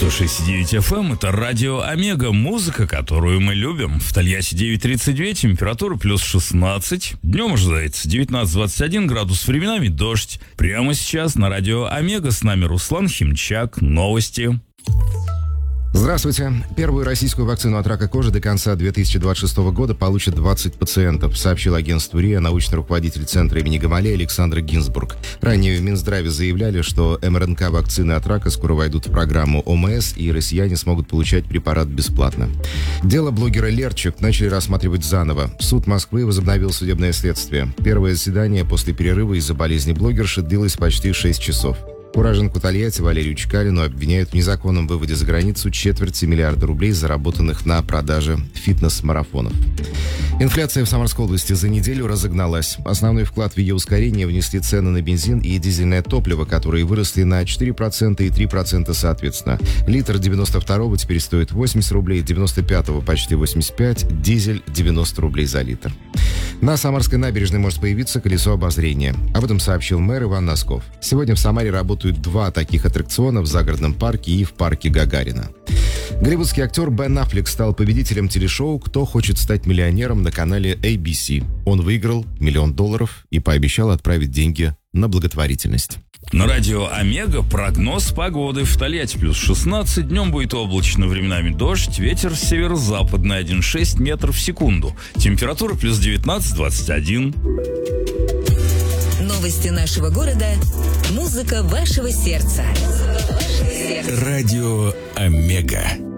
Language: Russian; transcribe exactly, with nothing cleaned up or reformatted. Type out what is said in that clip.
сто шесть и девять эф эм — это радио Омега, музыка, которую мы любим. В Тольятти девять тридцать два, температура плюс шестнадцать. Днем ожидается девятнадцать двадцать один градус, временами дождь. Прямо сейчас на радио Омега с нами Руслан Химчак. Новости. Здравствуйте. Первую российскую вакцину от рака кожи до конца две тысячи двадцать шестого года получат двадцать пациентов, сообщил агентству РИА научный руководитель Центра имени Гамалеи Александр Гинзбург. Ранее в Минздраве заявляли, что эм эр эн ка-вакцины от рака скоро войдут в программу о эм эс, и россияне смогут получать препарат бесплатно. Дело блогера Лерчик начали рассматривать заново. Суд Москвы возобновил судебное следствие. Первое заседание после перерыва из-за болезни блогерши длилось почти шесть часов. Уроженку Тольятти Валерию Чкалину обвиняют в незаконном выводе за границу четверти миллиарда рублей, заработанных на продаже фитнес-марафонов. Инфляция в Самарской области за неделю разогналась. Основной вклад в ее ускорение внесли цены на бензин и дизельное топливо, которые выросли на четыре процента и три процента соответственно. Литр девяносто второго теперь стоит восемьдесят рублей, девяносто пятого почти восемьдесят пять, дизель девяносто рублей за литр. На Самарской набережной может появиться колесо обозрения. Об этом сообщил мэр Иван Носков. Сегодня в Самаре работают два таких аттракциона в загородном парке и в парке Гагарина. Голливудский актер Бен Аффлек стал победителем телешоу «Кто хочет стать миллионером» на канале эй би си. Он выиграл миллион долларов и пообещал отправить деньги на благотворительность. На радио Омега прогноз погоды. В Тольятти плюс шестнадцать, днем будет облачно, временами дождь, ветер северо-западный один и шесть метров в секунду. Температура плюс девятнадцать двадцать один. Новости нашего города, музыка вашего сердца. Радио Омега.